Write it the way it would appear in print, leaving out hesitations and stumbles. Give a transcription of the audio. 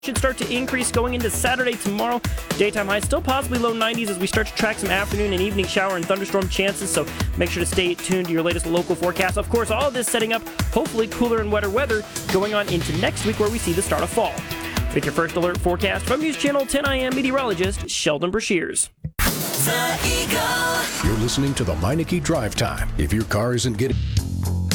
should start to increase going into Saturday tomorrow. Daytime highs still possibly low 90s as we start to track some afternoon and evening shower and thunderstorm chances, so make sure to stay tuned to your latest local forecast. Of course, all of this setting up hopefully cooler and wetter weather going on into next week where we see the start of fall. With your first alert forecast from News Channel 10 I Am meteorologist Sheldon Brashears. You're listening to the Meineke Drive Time. If your car isn't getting